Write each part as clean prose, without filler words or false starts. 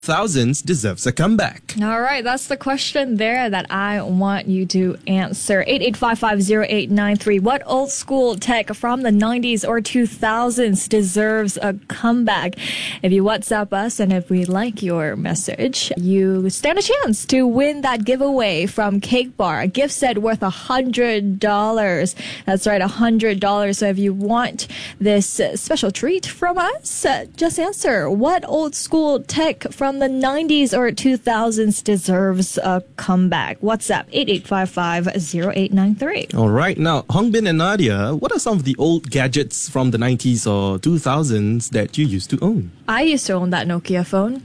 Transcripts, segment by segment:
Thousands deserves a comeback. All right, that's the question there that I want you to answer. 88550893. What old school tech from the 90s or 2000s deserves a comeback? If you WhatsApp us and if we like your message, you stand a chance to win that giveaway from Cake Bar, a gift set worth $100. That's right, $100. So if you want this special treat from us, just answer what old school tech from the 90s or 2000s deserves a comeback. WhatsApp 88550893. All right. Now, Hongbin and Nadia, what are some of the old gadgets from the 90s or 2000s that you used to own? I used to own that Nokia phone.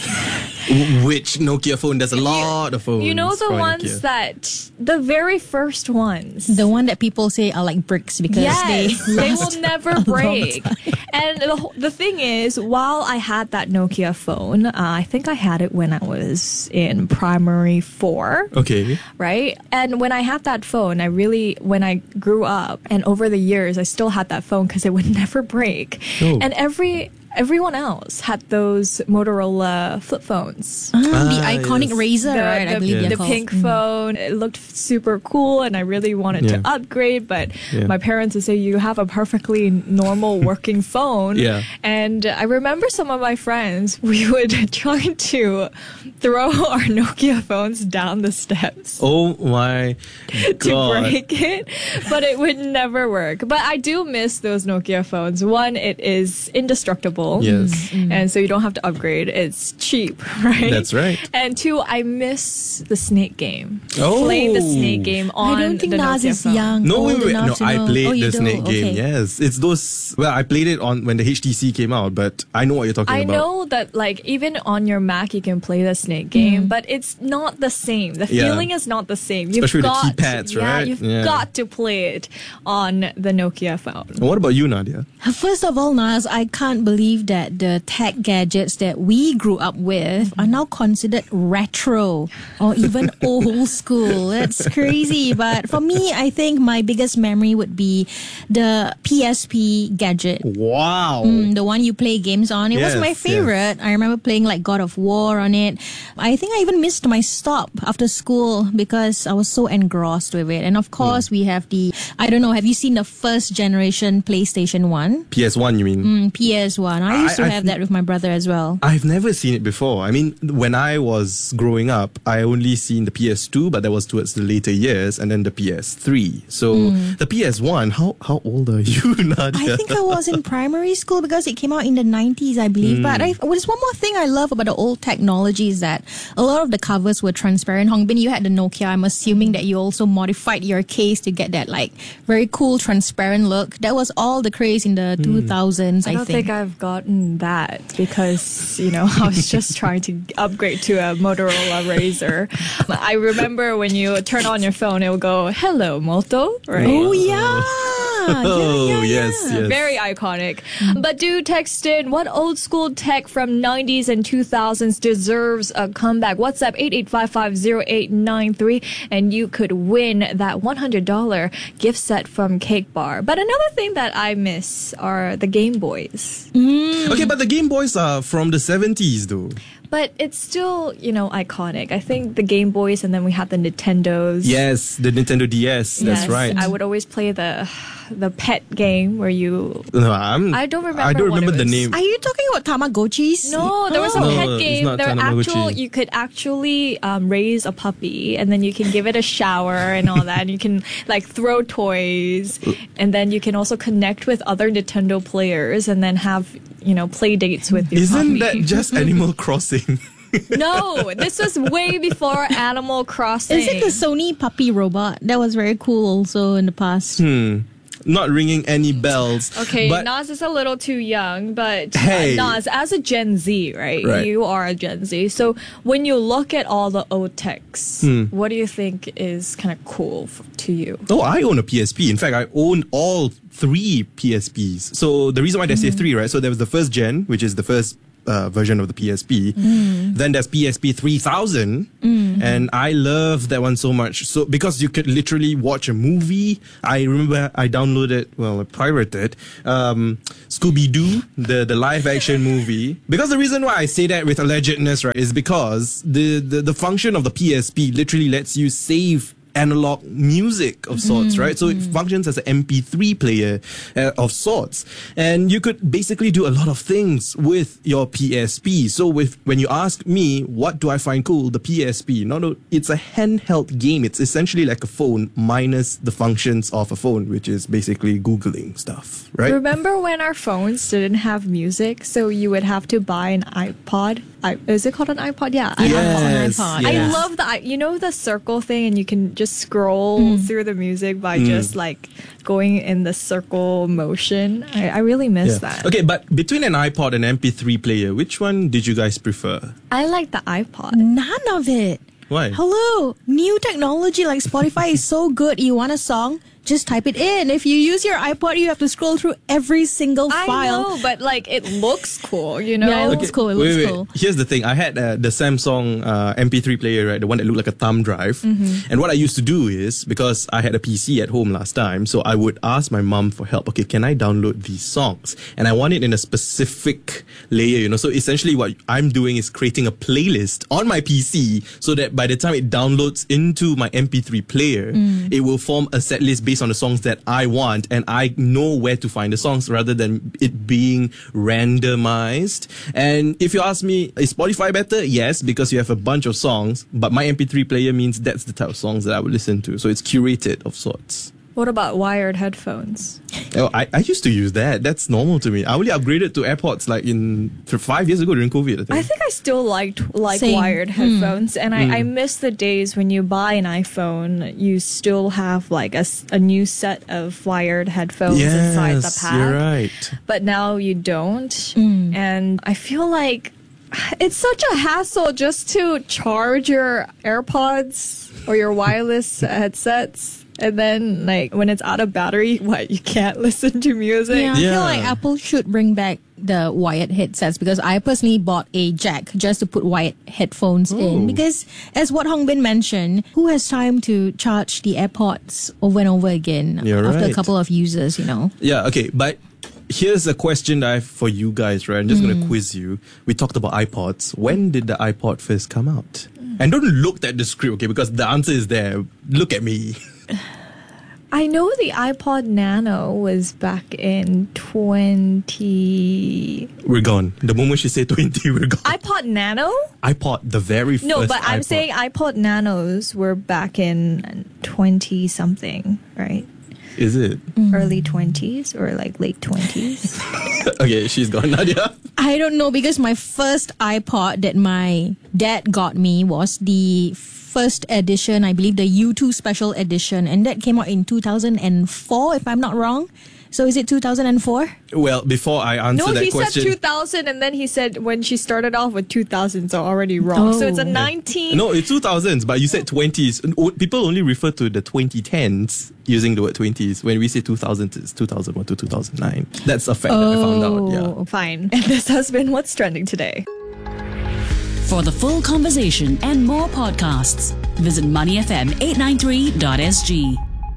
Which Nokia phone? There's a lot of phones. You know the from ones Nokia. that, the very first ones. The one that people say are like bricks because Yes, they they last will never break. And the thing is, while I had that Nokia phone, I think I had it when I was in primary 4. Okay. Right? And when I had that phone, when I grew up and over the years, I still had that phone because it would never break. Oh. And everyone else had those Motorola flip phones. the iconic yes. Razor, right? I believe the they're called. pink phone. It looked super cool, and I really wanted to upgrade, but my parents would say, you have a perfectly normal working phone. Yeah. And I remember some of my friends, we would try to throw our Nokia phones down the steps. Oh my To God. break it, but it would never work. But I do miss those Nokia phones. One, it is indestructible. Yes. And so you don't have to upgrade. It's cheap, right? That's right. And 2, I miss the Snake game. Oh. Playing the Snake game on I don't think the Naz Nokia is phone. young. No, old wait. enough No, to I know. played you the do? Snake game. Okay. Yes. It's those. Well, I played it when the HTC came out, but I know what you're talking I about. know that, like, even on your Mac, you can play the Snake game, but it's not the same. The Yeah. feeling is not the same. Especially with the keypads, right? You've Yeah. got to play it on the Nokia phone. And what about you, Nadia? First of all, Naz, I can't believe that the tech gadgets that we grew up with are now considered retro or even old school. That's crazy. But for me, I think my biggest memory would be the PSP gadget. Wow. The one you play games on. It was Yes, my yes. favorite. I remember playing like God of War on it. I think I even missed my stop after school because I was so engrossed with it. And of course, we have I don't know, have you seen the first generation PlayStation 1? PS1, you mean? PS1. I used to have that with my brother as well. I've never seen it before. I mean, when I was growing up, I only seen the PS2, but that was towards the later years, and then the PS3. So the PS1, how old are you, Nadia? I think I was in primary school because it came out in the 90s, I believe. But there's one more thing I love about the old technology is that a lot of the covers were transparent. Hongbin, you had the Nokia. I'm assuming that you also modified your case to get that like very cool transparent look. That was all the craze in the 2000s, I don't think I've gotten that because, I was just trying to upgrade to a Motorola Razr. I remember when you turn on your phone, it will go, hello, Moto, right? Oh, yeah. Oh, yes. Very iconic. But do text in what old school tech from 90s and 2000s deserves a comeback. WhatsApp 88550893 and you could win that $100 gift set from Cake Bar. But another thing that I miss are the Game Boys. Okay, but the Game Boys are from the 70s, though. But it's still, iconic. I think the Game Boys and then we had the Nintendos. Yes, the Nintendo DS. That's Yes, right. I would always play the pet game where you... No, I don't remember I don't what remember it the was. name. Are you talking about Tamagotchis? No, there was a No, pet it's game. not There were Tamagotchi. you could actually raise a puppy, and then you can give it a shower and all that. And you can like throw toys, and then you can also connect with other Nintendo players, and then have play dates with your Isn't puppy. that just Animal Crossing? No, this was way before Animal Crossing. Is it the Sony puppy robot? That was very cool also in the past. Not ringing any bells. Okay, but Nas is a little too young, but Hey. Nas, as a Gen Z, right? Right. You are a Gen Z. So when you look at all the old techs, what do you think is kind of cool to you? Oh, I own a PSP. In fact, I own all 3 PSPs. So the reason why they say 3, right? So there was the first gen, which is the first version of the PSP. Then there's PSP 3000, and And I love that one so much. So because you could literally watch a movie. I remember I downloaded, I pirated Scooby-Doo, the live action movie. Because the reason why I say that with allegedness, right, is because the function of the PSP literally lets you save analog music of sorts, right? So it functions as an MP3 player of sorts. And you could basically do a lot of things with your PSP. So when you ask me, what do I find cool? The PSP. No, it's a handheld game. It's essentially like a phone minus the functions of a phone, which is basically Googling stuff, right? Remember when our phones didn't have music, so you would have to buy an iPod? Is it called an iPod? Yeah, Yes, iPod. I love the circle thing, and you can just scroll through the music by just like going in the circle motion. I really miss that. Okay, but between an iPod and MP3 player, which one did you guys prefer? I like the iPod. None of it. Why? Hello, new technology like Spotify is so good. You want a song? Just type it in. If you use your iPod, you have to scroll through every single file. I know, but like it looks cool, you know? Yeah, it looks cool. It looks cool. Here's the thing. I had the Samsung MP3 player, right? The one that looked like a thumb drive. And what I used to do is, because I had a PC at home last time, so I would ask my mom for help. Okay, can I download these songs? And I want it in a specific layer, you know? So essentially what I'm doing is creating a playlist on my PC so that by the time it downloads into my MP3 player, it will form a set list based on the songs that I want, and I know where to find the songs rather than it being randomized. And if you ask me, is Spotify better? Yes, because you have a bunch of songs, but my MP3 player means that's the type of songs that I would listen to. So it's curated of sorts. What about wired headphones? Oh, I used to use that. That's normal to me. I only upgraded to AirPods like for 5 years ago during COVID. I think I still like Same. wired headphones, and I miss the days when you buy an iPhone, you still have like a new set of wired headphones inside the pack. You're right. But now you don't, and I feel like it's such a hassle just to charge your AirPods or your wireless headsets. And then, like, when it's out of battery, you can't listen to music? Yeah, I feel like Apple should bring back the wired headsets, because I personally bought a jack just to put wired headphones in. Because, as what Hong Bin mentioned, who has time to charge the AirPods over and over again after a couple of users, you know? Yeah, okay, but here's a question I have for you guys, right? I'm just going to quiz you. We talked about iPods. When did the iPod first come out? And don't look at the script, okay? Because the answer is there. Look at me. I know the iPod Nano was back in 20... We're gone. The moment she said 20, we're gone. iPod Nano? iPod, the very first No, but I'm iPod. saying iPod Nanos were back in 20-something, right? Is it? Early 20s or like late 20s? Okay, she's gone. Nadia? I don't know, because my first iPod that my dad got me was the first edition, I believe the U2 special edition, and that came out in 2004, if I'm not wrong. So is it 2004? Well, before I answer No, that he question... said 2000, and then he said when she started off with 2000, so already wrong. So it's a 19... No, it's 2000s, but you said 20s. People only refer to the 2010s using the word 20s. When we say 2000s, it's 2001 to 2009. That's a fact that I found out. Yeah. Fine. And this has been What's Trending Today. For the full conversation and more podcasts, visit moneyfm893.sg.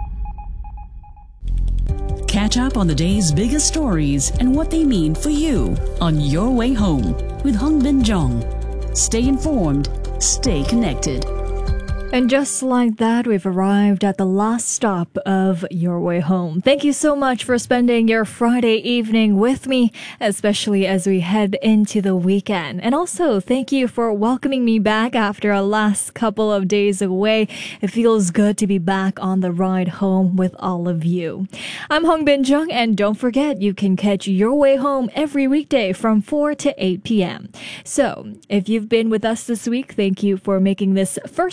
Catch up on the day's biggest stories and what they mean for you on Your Way Home with Hong Bin Jong. Stay informed, stay connected. And just like that, we've arrived at the last stop of Your Way Home. Thank you so much for spending your Friday evening with me, especially as we head into the weekend. And also, thank you for welcoming me back after a last couple of days away. It feels good to be back on the ride home with all of you. I'm Hong Bin Jung, and don't forget, you can catch Your Way Home every weekday from 4 to 8 p.m. So, if you've been with us this week, thank you for making this first stretch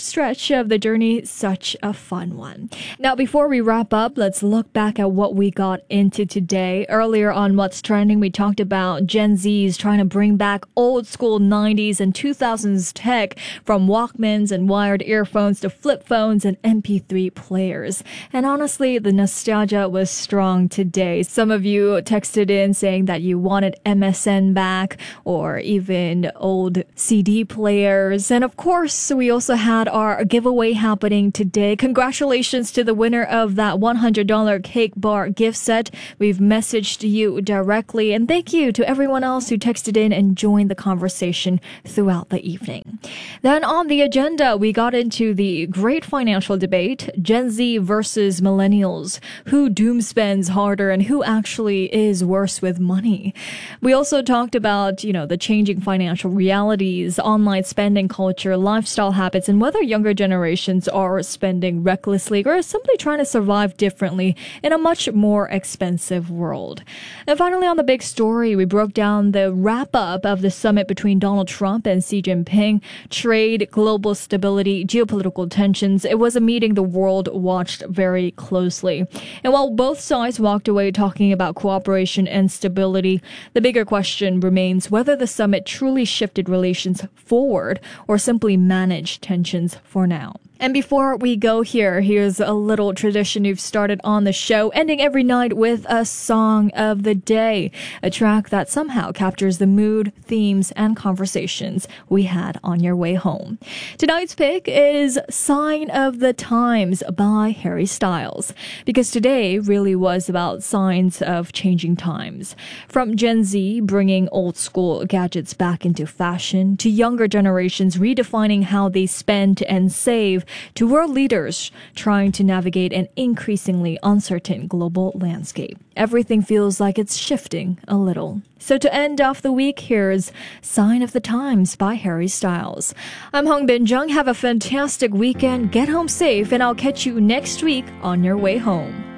much of the journey such a fun one. Now, before we wrap up, let's look back at what we got into today. Earlier on What's Trending, we talked about Gen Zs trying to bring back old school 90s and 2000s tech, from Walkmans and wired earphones to flip phones and MP3 players. And honestly, the nostalgia was strong today. Some of you texted in saying that you wanted MSN back, or even old CD players. And of course, we also had our giveaway happening today. Congratulations to the winner of that $100 cake bar gift set. We've messaged you directly, and thank you to everyone else who texted in and joined the conversation throughout the evening. Then on the agenda, we got into the great financial debate, Gen Z versus millennials, who doom spends harder and who actually is worse with money. We also talked about, the changing financial realities, online spending culture, lifestyle habits, and whether younger generations are spending recklessly or simply trying to survive differently in a much more expensive world. And finally, on the big story, we broke down the wrap-up of the summit between Donald Trump and Xi Jinping. Trade, global stability, geopolitical tensions. It was a meeting the world watched very closely. And while both sides walked away talking about cooperation and stability, the bigger question remains whether the summit truly shifted relations forward or simply managed tensions for now. And before we go here's a little tradition we've started on the show, ending every night with a song of the day, a track that somehow captures the mood, themes, and conversations we had on your way home. Tonight's pick is Sign of the Times by Harry Styles, because today really was about signs of changing times. From Gen Z bringing old school gadgets back into fashion, to younger generations redefining how they spend and save, to world leaders trying to navigate an increasingly uncertain global landscape. Everything feels like it's shifting a little. So to end off the week, here's Sign of the Times by Harry Styles. I'm Hong Bin Jung. Have a fantastic weekend. Get home safe, and I'll catch you next week on your way home.